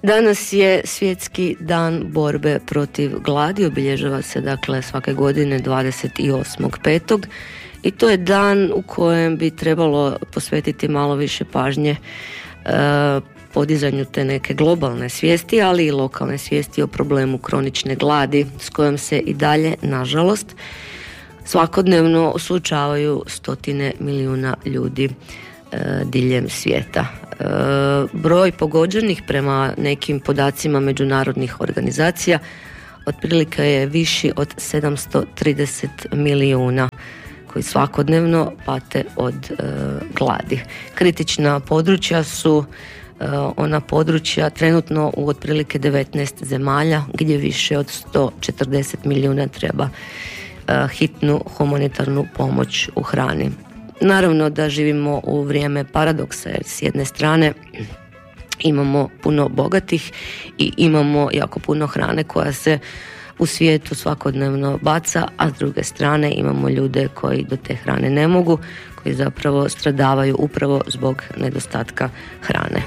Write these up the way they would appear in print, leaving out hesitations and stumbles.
Danas je svjetski dan borbe protiv gladi, obilježava se dakle svake godine 28.5. i to je dan u kojem bi trebalo posvetiti malo više pažnje podizanju te neke globalne svijesti, ali i lokalne svijesti o problemu kronične gladi s kojom se i dalje, nažalost, svakodnevno suočavaju stotine milijuna ljudi diljem svijeta. Broj pogođenih prema nekim podacima međunarodnih organizacija otprilike je viši od 730 milijuna koji svakodnevno pate od gladi. Kritična područja su ona područja trenutno u otprilike 19 zemalja gdje više od 140 milijuna treba hitnu humanitarnu pomoć u hrani. Naravno da živimo u vrijeme paradoksa, jer s jedne strane imamo puno bogatih i imamo jako puno hrane koja se u svijetu svakodnevno baca, a s druge strane imamo ljude koji do te hrane ne mogu, koji zapravo stradavaju upravo zbog nedostatka hrane.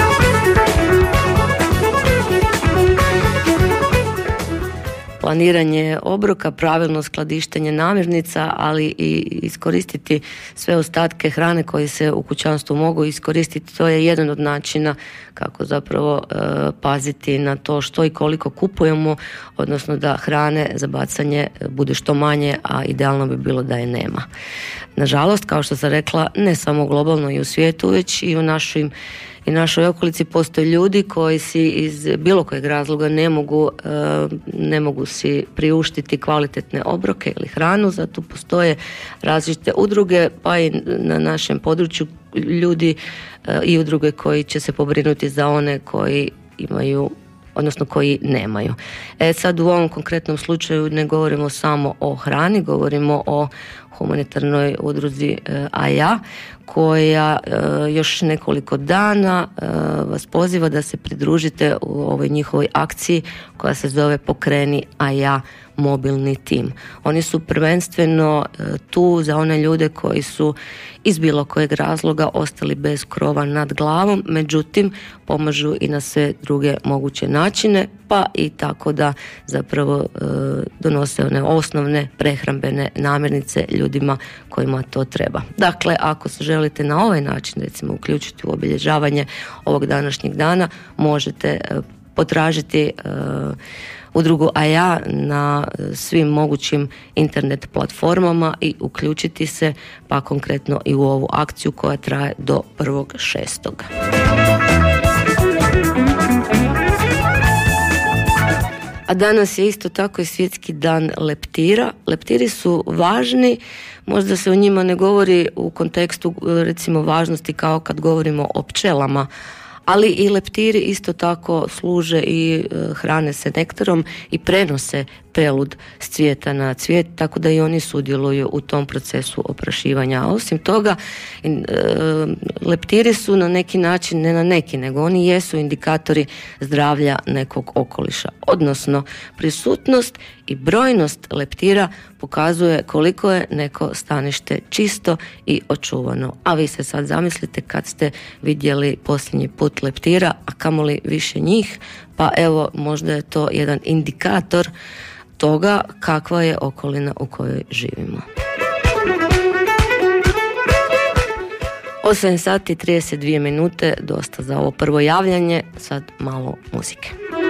Planiranje obroka, pravilno skladištenje namirnica, ali i iskoristiti sve ostatke hrane koje se u kućanstvu mogu iskoristiti, to je jedan od načina kako zapravo paziti na to što i koliko kupujemo, odnosno da hrane za bacanje bude što manje, a idealno bi bilo da je nema. Nažalost, kao što sam rekla, ne samo globalno i u svijetu, već i u našoj okolici postoje ljudi koji si iz bilo kojeg razloga ne mogu si priuštiti kvalitetne obroke ili hranu, zato postoje različite udruge, pa i na našem području ljudi i udruge koji će se pobrinuti za one koji imaju, odnosno koji nemaju. Sad u ovom konkretnom slučaju ne govorimo samo o hrani, govorimo o humanitarnoj udruzi AJA, koja još nekoliko dana vas poziva da se pridružite u ovoj njihovoj akciji koja se zove Pokreni AJA mobilni tim. Oni su prvenstveno tu za one ljude koji su iz bilo kojeg razloga ostali bez krova nad glavom, međutim pomažu i na sve druge moguće načine, pa i tako da zapravo donose one osnovne prehrambene namirnice ljudima kojima to treba. Dakle, ako se želite na ovaj način recimo uključiti u obilježavanje ovog današnjeg dana, možete potražiti udrugu AJA na svim mogućim internet platformama i uključiti se pa konkretno i u ovu akciju koja traje do 1.6. A danas je isto tako i svjetski dan leptira. Leptiri su važni, možda se o njima ne govori u kontekstu recimo važnosti kao kad govorimo o pčelama, ali i leptiri isto tako služe i hrane se nektarom i prenose pelud s cvijeta na cvijet, tako da i oni sudjeluju u tom procesu oprašivanja. A osim toga, leptiri su na neki način, ne na neki, nego oni jesu indikatori zdravlja nekog okoliša. Odnosno, prisutnost i brojnost leptira pokazuje koliko je neko stanište čisto i očuvano. A vi se sad zamislite kad ste vidjeli posljednji put leptira, a kamoli više njih, pa evo možda je to jedan indikator toga kakva je okolina u kojoj živimo. 8 sati 32 minute, dosta za ovo prvo javljanje, sad malo muzike.